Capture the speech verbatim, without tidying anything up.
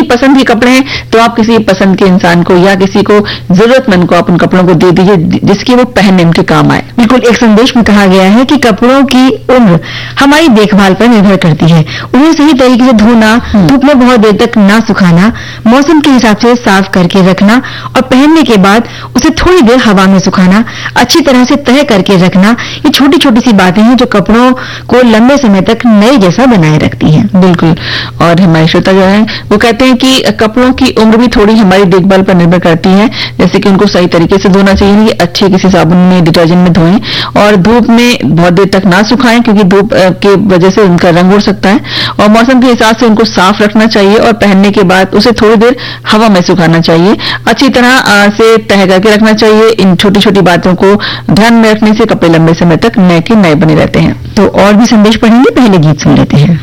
पसंद के कपड़े हैं तो आप किसी पसंद के इंसान को या किसी को जरूरतमंद को आप उन कपड़ों को दे दीजिए जिसकी वो पहनने उनके काम आए। बिल्कुल, एक संदेश में कहा गया है कि कपड़ों की उम्र हमारी देखभाल पर निर्भर करती है। उन्हें सही तरीके से धोना, धूप में बहुत देर तक ना सुखाना, मौसम के हिसाब से साफ करके रखना और पहनने के बाद उसे थोड़ी देर हवा में सुखाना, अच्छी तरह से तह करके रखना, ये छोटी छोटी सी बातें हैं जो कपड़ों को लंबे समय तक नए जैसा बनाए रखती हैं। बिल्कुल। और हमारे श्रोता जो है वो कहते हैं कि कपड़ों की उम्र भी थोड़ी हमारी देखभाल पर निर्भर करती है, जैसे कि उनको सही तरीके से धोना चाहिए, कि अच्छे किसी साबुन में, डिटर्जेंट में धोएं और धूप में बहुत देर तक ना सुखाएं क्योंकि धूप के वजह से उनका रंग उड़ सकता है, और मौसम के हिसाब से उनको साफ रखना चाहिए और पहनने के बाद उसे थोड़ी देर हवा में सुखाना चाहिए, अच्छी तरह से तह करके रखना चाहिए। इन छोटी छोटी बातों को ध्यान में रखने से कपड़े लंबे समय तक नए के नए बने रहते हैं। तो और भी संदेश पढ़ेंगे, पहले गीत सुन लेते हैं।